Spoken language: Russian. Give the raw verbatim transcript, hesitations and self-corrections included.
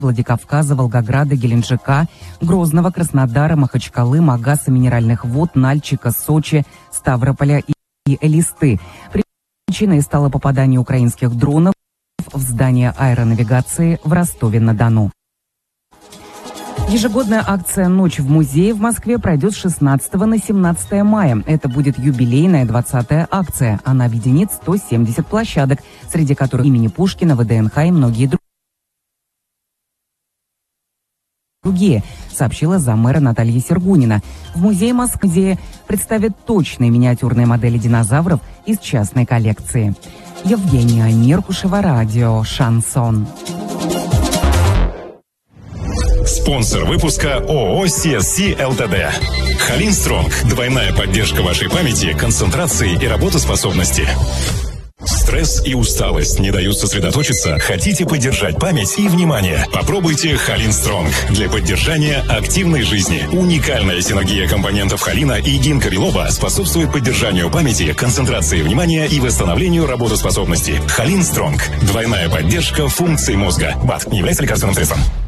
Владикавказа, Волгограда, Геленджика, Грозного, Краснодара, Махачкалы, Магаса, Минеральных вод, Нальчика, Сочи, Ставрополя и, и Элисты. Причиной стало попадание украинских дронов в здание аэронавигации в Ростове-на-Дону. Ежегодная акция «Ночь в музее» в Москве пройдет с шестнадцатого на семнадцатое мая. Это будет юбилейная двадцатая акция. Она объединит сто семьдесят площадок, среди которых имени Пушкина, ВДНХ и многие другие. другие, сообщила заммэра Наталья Сергунина. В музее Москвы представят точные миниатюрные модели динозавров из частной коллекции. Евгения Меркушева, радио «Шансон». Спонсор выпуска ООО «си эс си Лтд». Халин Стронг. Двойная поддержка вашей памяти, концентрации и работоспособности. Стресс и усталость не дают сосредоточиться? Хотите поддержать память и внимание? Попробуйте Халин Стронг для поддержания активной жизни. Уникальная синергия компонентов холина и гинка билоба способствует поддержанию памяти, концентрации внимания и восстановлению работоспособности. Халин Стронг. Двойная поддержка функций мозга. БАД не является лекарственным средством.